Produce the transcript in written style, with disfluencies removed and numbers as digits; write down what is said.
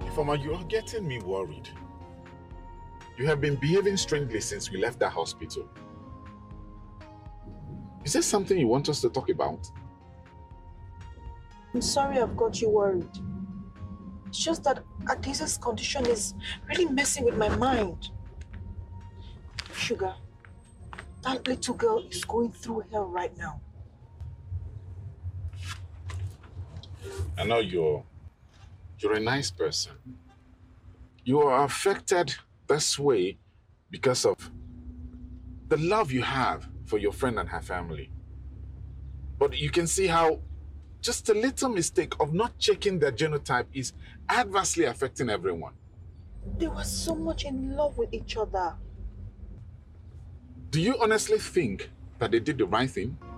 Ifoma, you are getting me worried. You have been behaving strangely since we left that hospital. Is there something you want us to talk about? I'm sorry I've got you worried. It's just that Adese's condition is really messing with my mind. Sugar, that little girl is going through hell right now. I know you're a nice person. You are affected this way because of the love you have for your friend and her family. But you can see how just a little mistake of not checking their genotype is adversely affecting everyone. They were so much in love with each other. Do you honestly think that they did the right thing?